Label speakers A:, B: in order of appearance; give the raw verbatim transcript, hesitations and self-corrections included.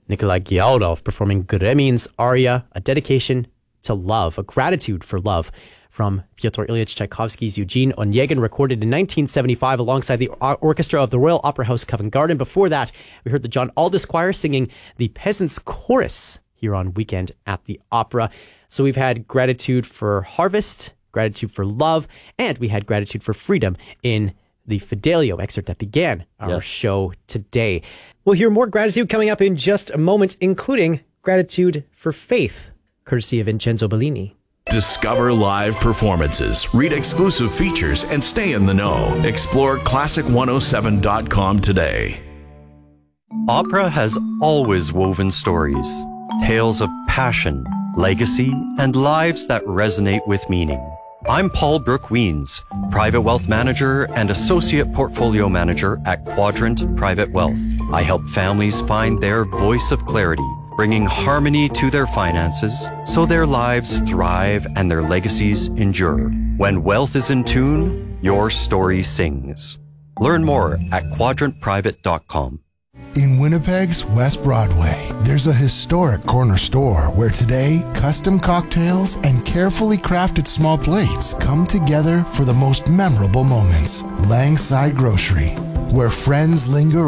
A: Nikolai Gyalrov performing Gremin's aria, a dedication to love, a gratitude for love, from Fyodor Ilyich Tchaikovsky's Eugene Onegin, recorded in nineteen seventy-five alongside the orchestra of the Royal Opera House Covent Garden. Before that, we heard the John Aldous Choir singing the Peasants' Chorus here on Weekend at the Opera. So we've had gratitude for harvest, gratitude for love, and we had gratitude for freedom in the Fidelio excerpt that began our yes. show today. We'll hear more gratitude coming up in just a moment, including gratitude for faith, courtesy of Vincenzo Bellini.
B: Discover live performances, read exclusive features, and stay in the know. Explore classic one oh seven dot com today.
C: Opera has always woven stories, tales of passion, legacy, and lives that resonate with meaning. I'm Paul Brooke-Weens, Private Wealth Manager and Associate Portfolio Manager at Quadrant Private Wealth. I help families find their voice of clarity, bringing harmony to their finances so their lives thrive and their legacies endure. When wealth is in tune, your story sings. Learn more at quadrant private dot com.
D: In Winnipeg's West Broadway, there's a historic corner store where today, custom cocktails and carefully crafted small plates come together for the most memorable moments. Langside Grocery, where friends linger